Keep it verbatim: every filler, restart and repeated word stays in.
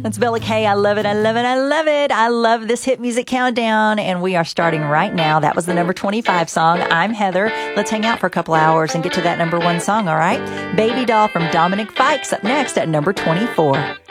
It's Bella K. I love it. I love it. I love it. I love this hit music countdown. And we are starting right now. That was the number twenty-five song. I'm Heather. Let's hang out for a couple hours and get to that number one song, all right? Baby Doll from Dominic Fikes up next at number twenty-four.